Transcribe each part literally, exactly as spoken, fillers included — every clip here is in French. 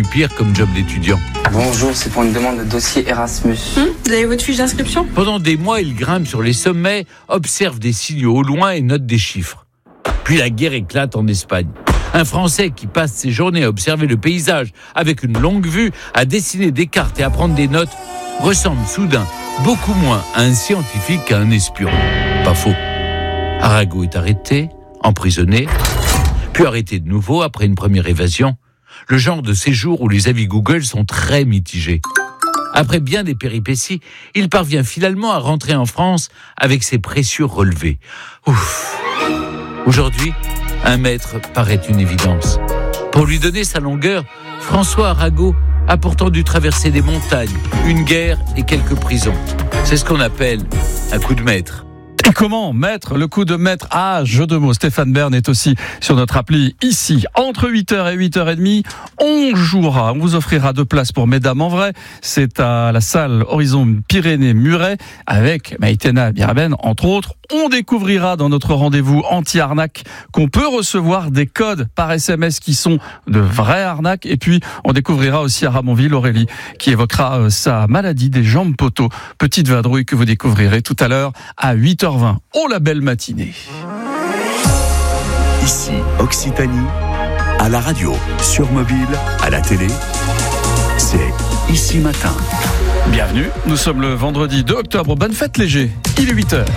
pire comme job d'étudiant. Bonjour, c'est pour une demande de dossier Erasmus. Hum, vous avez votre fiche d'inscription ? Pendant des mois, il grimpe sur les sommets, observe des signaux au loin et note des chiffres. Puis la guerre éclate en Espagne. Un Français qui passe ses journées à observer le paysage avec une longue vue, à dessiner des cartes et à prendre des notes, ressemble soudain beaucoup moins à un scientifique qu'à un espion. Pas faux. Arago est arrêté, emprisonné, puis arrêté de nouveau après une première évasion. Le genre de séjour où les avis Google sont très mitigés. Après bien des péripéties, il parvient finalement à rentrer en France avec ses précieux relevés. Ouf. Aujourd'hui, un mètre paraît une évidence. Pour lui donner sa longueur, François Arago a pourtant dû traverser des montagnes, une guerre et quelques prisons. C'est ce qu'on appelle un coup de maître. Et comment mettre le coup de maître à jeu de mots? Stéphane Bern est aussi sur notre appli ici. Entre huit heures et huit heures trente, on jouera. On vous offrira deux places pour Mesdames en vrai. C'est à la salle Horizon Pyrénées-Muret avec Maïtena Biraben, entre autres. On découvrira dans notre rendez-vous anti-arnaque qu'on peut recevoir des codes par S M S qui sont de vraies arnaques. Et puis, on découvrira aussi à Ramonville Aurélie qui évoquera sa maladie des jambes poteaux. Petite vadrouille que vous découvrirez tout à l'heure à huit heures vingt. Oh la belle matinée. Ici Occitanie, à la radio, sur mobile, à la télé, c'est Ici Matin. Bienvenue, nous sommes le vendredi deux octobre. Bonne fête léger, il est huit heures.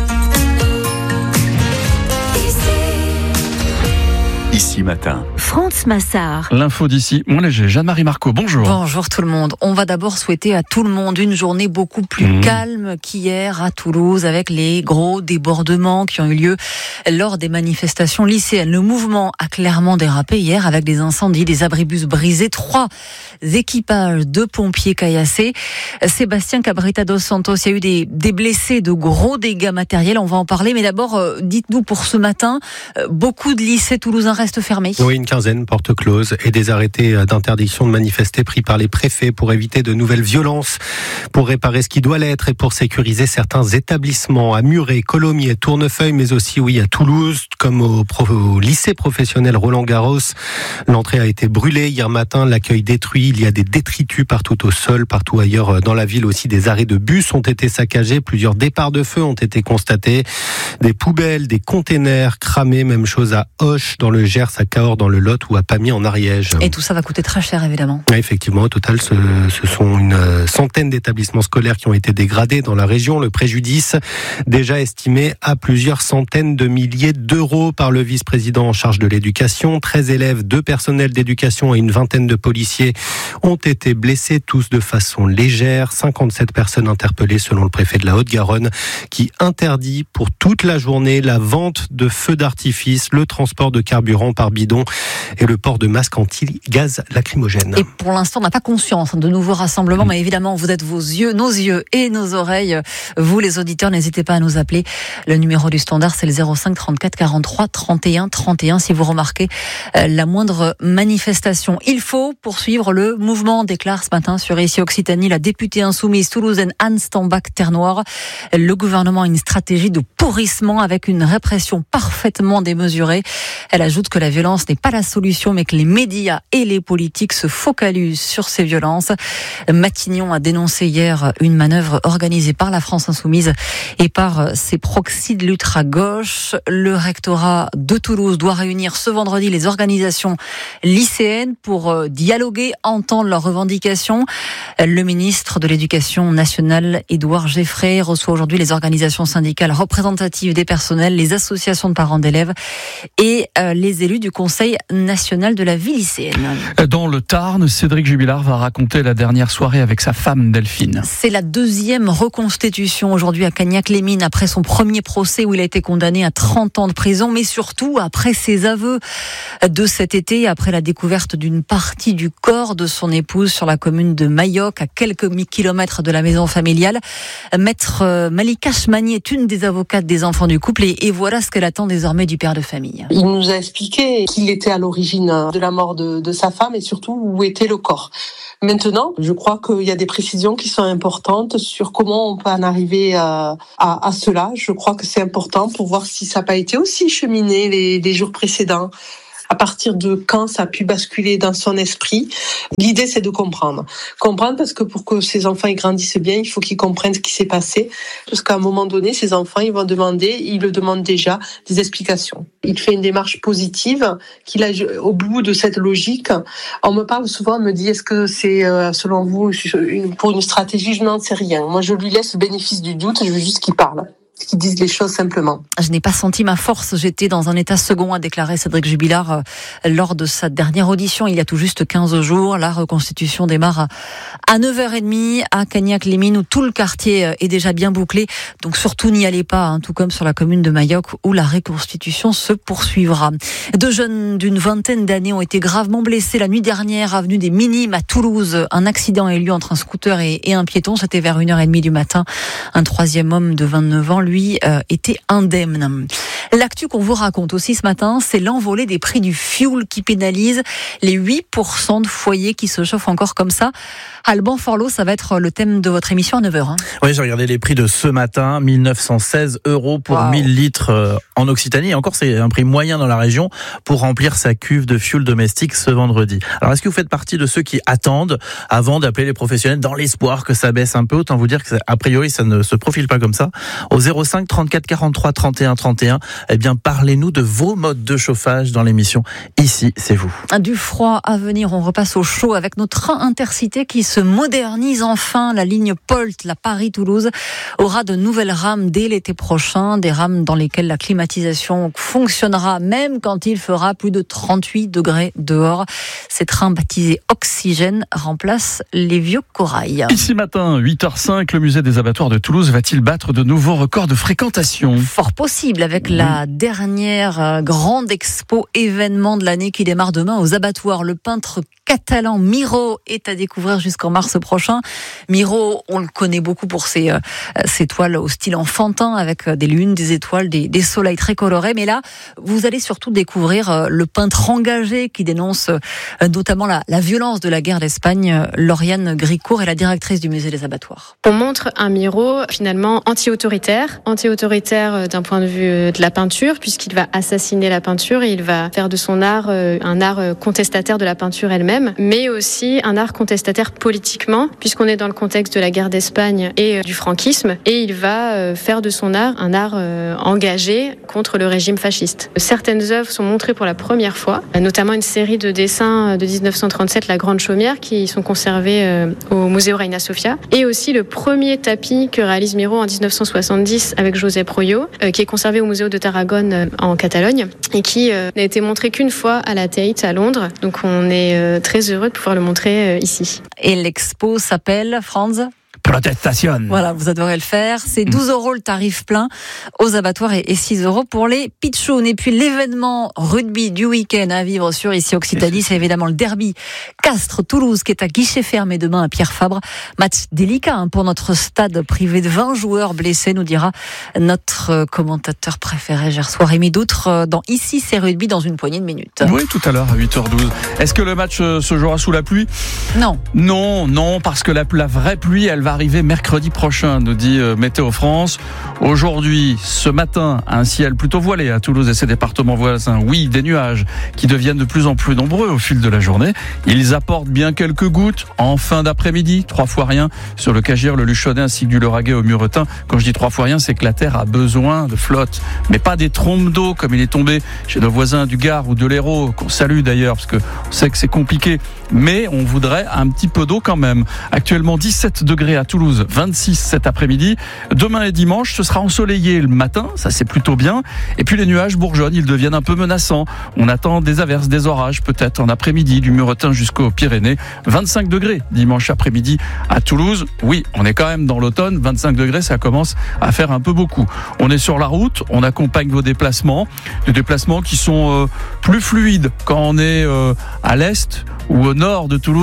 Ici Matin. France Massard. L'info d'ici, mon léger. Jeanne-Marie Marco, bonjour. Bonjour tout le monde. On va d'abord souhaiter à tout le monde une journée beaucoup plus mmh. calme qu'hier à Toulouse avec les gros débordements qui ont eu lieu lors des manifestations lycéennes. Le mouvement a clairement dérapé hier avec des incendies, des abribus brisés, trois équipages de pompiers caillassés. Sébastien Cabrita dos Santos, il y a eu des, des blessés, de gros dégâts matériels. On va en parler, mais d'abord, euh, dites-nous pour ce matin, euh, beaucoup de lycées toulousains restent fermés. Oui, une quinzaine portes closes et des arrêtés d'interdiction de manifester pris par les préfets pour éviter de nouvelles violences, pour réparer ce qui doit l'être et pour sécuriser certains établissements à Muret, Colomiers, Tournefeuille, mais aussi oui à Toulouse, comme au, pro- au lycée professionnel Roland-Garros. L'entrée a été brûlée hier matin, l'accueil détruit, il y a des détritus partout au sol, partout ailleurs dans la ville aussi. Des arrêts de bus ont été saccagés, plusieurs départs de feu ont été constatés, des poubelles, des containers cramés, même chose à Auch dans le Gers, à Cahors dans le Lot ou à Pamiers en Ariège. Et tout ça va coûter très cher, évidemment. Oui, effectivement, au total, ce, ce sont une centaine d'établissements scolaires qui ont été dégradés dans la région. Le préjudice, déjà estimé à plusieurs centaines de milliers d'euros par le vice-président en charge de l'éducation. treize élèves, deux personnels d'éducation et une vingtaine de policiers ont été blessés, tous de façon légère. cinquante-sept personnes interpellées selon le préfet de la Haute-Garonne, qui interdit pour toute la journée la vente de feux d'artifice, le transport de carburant par bidon et le port de masques anti-gaz lacrymogène. Et pour l'instant, on n'a pas conscience de nouveaux rassemblements, mmh. mais évidemment, vous êtes vos yeux, nos yeux et nos oreilles. Vous, les auditeurs, n'hésitez pas à nous appeler. Le numéro du standard, c'est le zéro cinq trente-quatre quarante-trois trente et un trente et un si vous remarquez euh, la moindre manifestation. Il faut poursuivre le mouvement, déclare ce matin sur Ici Occitanie la députée insoumise toulousaine Anne Stambach-Ternoir. Le gouvernement a une stratégie de pourrissement avec une répression parfaitement démesurée. Elle ajoute que la violence n'est pas la solution, mais que les médias et les politiques se focalisent sur ces violences. Matignon a dénoncé hier une manœuvre organisée par la France Insoumise et par ses proxys de l'ultra-gauche. Le rectorat de Toulouse doit réunir ce vendredi les organisations lycéennes pour dialoguer, entendre leurs revendications. Le ministre de l'Éducation nationale, Édouard Geffray, reçoit aujourd'hui les organisations syndicales représentatives des personnels, les associations de parents d'élèves et euh, les élus du Conseil national de la vie lycéenne. Dans le Tarn, Cédric Jubilard va raconter la dernière soirée avec sa femme Delphine. C'est la deuxième reconstitution aujourd'hui à Cagnac-les-Mines après son premier procès où il a été condamné à trente ans de prison, mais surtout après ses aveux de cet été, après la découverte d'une partie du corps de son épouse sur la commune de Mayoc, à quelques kilomètres de la maison familiale. Maître Malika Chmani est une des avocates des enfants du couple et, et voilà ce qu'elle attend désormais du père de famille. Il nous a expliqué qu'il était à l'origine de la mort de, de sa femme et surtout où était le corps. Maintenant, je crois qu'il y a des précisions qui sont importantes sur comment on peut en arriver à, à, à cela. Je crois que c'est important pour voir si ça n'a pas été aussi cheminé les, les jours précédents. À partir de quand ça a pu basculer dans son esprit? L'idée, c'est de comprendre. Comprendre parce que pour que ces enfants ils grandissent bien, il faut qu'ils comprennent ce qui s'est passé. Parce qu'à un moment donné, ces enfants, ils vont demander, ils le demandent déjà, des explications. Il fait une démarche positive, qu'il a au bout de cette logique. On me parle souvent, on me dit, est-ce que c'est, selon vous, pour une stratégie? Je n'en sais rien. Moi, je lui laisse le bénéfice du doute, je veux juste qu'il parle, qu'ils disent les choses simplement. Je n'ai pas senti ma force, j'étais dans un état second, a déclaré Cédric Jubilard euh, lors de sa dernière audition il y a tout juste quinze jours. La reconstitution démarre à, à neuf heures trente à Cagnac-les-Mines où tout le quartier est déjà bien bouclé. Donc surtout n'y allez pas, hein, tout comme sur la commune de Mayoc où la reconstitution se poursuivra. Deux jeunes d'une vingtaine d'années ont été gravement blessés la nuit dernière avenue des Minimes à Toulouse. Un accident a eu lieu entre un scooter et, et un piéton, c'était vers une heure trente du matin. Un troisième homme de vingt-neuf ans lui, euh, était indemne. L'actu qu'on vous raconte aussi ce matin, c'est l'envolée des prix du fioul qui pénalise les huit pour cent de foyers qui se chauffent encore comme ça. Alban Forlot, ça va être le thème de votre émission à neuf heures. Hein. Oui, j'ai regardé les prix de ce matin, mille neuf cent seize euros pour wow. mille litres euh, en Occitanie. Et encore, c'est un prix moyen dans la région pour remplir sa cuve de fioul domestique ce vendredi. Alors, est-ce que vous faites partie de ceux qui attendent avant d'appeler les professionnels dans l'espoir que ça baisse un peu? Autant vous dire que, a priori, ça ne se profile pas comme ça. Au zéro cinq trente-quatre quarante-trois trente et un trente et un, eh bien, parlez-nous de vos modes de chauffage dans l'émission. Ici, c'est vous. Du froid à venir, on repasse au chaud avec notre train intercité qui se modernise enfin. La ligne Polt, la Paris-Toulouse, aura de nouvelles rames dès l'été prochain. Des rames dans lesquelles la climatisation fonctionnera même quand il fera plus de trente-huit degrés dehors. Ces trains baptisés Oxygène remplacent les vieux corails. Ici matin, huit heures cinq, le musée des abattoirs de Toulouse va-t-il battre de nouveaux records de fréquentation? Fort possible avec mmh. la dernière euh, grande expo événement de l'année qui démarre demain aux abattoirs. Le peintre catalan Miro est à découvrir jusqu'en mars prochain. Miro, on le connaît beaucoup pour ses, euh, ses toiles au style enfantin avec des lunes, des étoiles, des, des soleils très colorés. Mais là, vous allez surtout découvrir euh, le peintre engagé qui dénonce euh, notamment la, la violence de la guerre d'Espagne. Lauriane Gricourt est la directrice du musée des abattoirs. On montre un Miro finalement anti-autoritaire, anti-autoritaire d'un point de vue de la peinture puisqu'il va assassiner la peinture et il va faire de son art euh, un art contestataire de la peinture elle-même, mais aussi un art contestataire politiquement, puisqu'on est dans le contexte de la guerre d'Espagne et du franquisme, et il va faire de son art un art engagé contre le régime fasciste. Certaines œuvres sont montrées pour la première fois, notamment une série de dessins de dix-neuf cent trente-sept, La Grande Chaumière, qui sont conservés au Museo Reina Sofia, et aussi le premier tapis que réalise Miro en dix-neuf cent soixante-dix avec Josep Royo, qui est conservé au Museo de Tarragone en Catalogne, et qui n'a été montré qu'une fois à la Tate à Londres. Donc on est très heureux de pouvoir le montrer ici. Et l'expo s'appelle, Franz ? Protestation. Voilà, vous adorez le faire. C'est douze euros le tarif plein aux abattoirs et six euros pour les pitchouns. Et puis l'événement rugby du week-end à vivre sur ici Occitanie, c'est évidemment le derby Castres-Toulouse qui est à guichet fermé demain à Pierre Fabre. Match délicat hein, pour notre stade privé de vingt joueurs blessés, nous dira notre commentateur préféré Gersois Rémi Doutre dans Ici c'est rugby dans une poignée de minutes. Oui, tout à l'heure à huit heures douze. Est-ce que le match se jouera sous la pluie? Non. Non, non, parce que la, la vraie pluie, elle va arriver mercredi prochain, nous dit euh, Météo France. Aujourd'hui, ce matin, un ciel plutôt voilé à Toulouse et ses départements voisins. Oui, des nuages qui deviennent de plus en plus nombreux au fil de la journée. Ils apportent bien quelques gouttes en fin d'après-midi, trois fois rien sur le Cagier, le Luchonnet ainsi que du Lauragais au Muretin. Quand je dis trois fois rien, c'est que la terre a besoin de flotte, mais pas des trompes d'eau comme il est tombé chez nos voisins du Gard ou de l'Hérault, qu'on salue d'ailleurs parce que on sait que c'est compliqué, mais on voudrait un petit peu d'eau quand même. Actuellement dix-sept degrés à Toulouse, vingt-six cet après-midi. Demain et dimanche, ce sera ensoleillé le matin, ça c'est plutôt bien. Et puis les nuages bourgeonnent, ils deviennent un peu menaçants. On attend des averses, des orages peut-être en après-midi, du Muretin jusqu'aux Pyrénées. vingt-cinq degrés dimanche après-midi à Toulouse. Oui, on est quand même dans l'automne, vingt-cinq degrés, ça commence à faire un peu beaucoup. On est sur la route, on accompagne vos déplacements, des déplacements qui sont euh, plus fluides quand on est euh, à l'est ou au nord de Toulouse.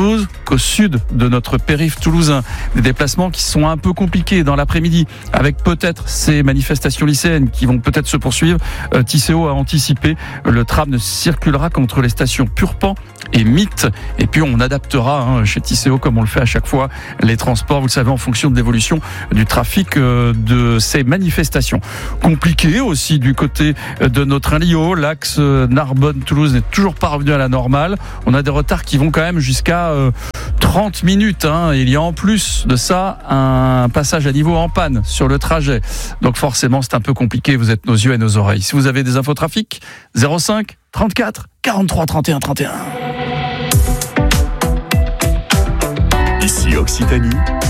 jusqu'au sud de notre périph' toulousain. Des déplacements qui sont un peu compliqués dans l'après-midi, avec peut-être ces manifestations lycéennes qui vont peut-être se poursuivre. Euh, Tisséo a anticipé, le tram ne circulera qu'entre les stations Purpan et Mythe. Et puis on adaptera hein, chez Tisséo, comme on le fait à chaque fois, les transports, vous le savez, en fonction de l'évolution du trafic euh, de ces manifestations. Compliqué aussi du côté de nos trains Lio, l'axe Narbonne-Toulouse n'est toujours pas revenu à la normale. On a des retards qui vont quand même jusqu'à euh, trente minutes. Hein. Il y a en plus de ça un passage à niveau en panne sur le trajet. Donc forcément c'est un peu compliqué, vous êtes nos yeux et nos oreilles. Si vous avez des infos trafic, zéro cinq trente-quatre quarante-trois trente et un trente et un. Ici Occitanie.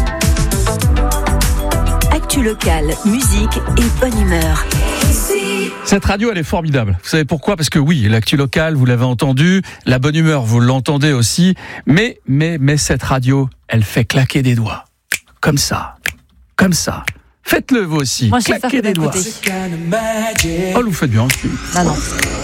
Actu locale, musique et bonne humeur. Cette radio, elle est formidable. Vous savez pourquoi ? Parce que oui, l'actu locale, vous l'avez entendu, la bonne humeur, vous l'entendez aussi, mais, mais, mais cette radio, elle fait claquer des doigts. Comme ça. Comme ça. Faites-le vous aussi. Moi, je sais claquer faire des doigts. côté. Oh, vous faites bien. Ah non.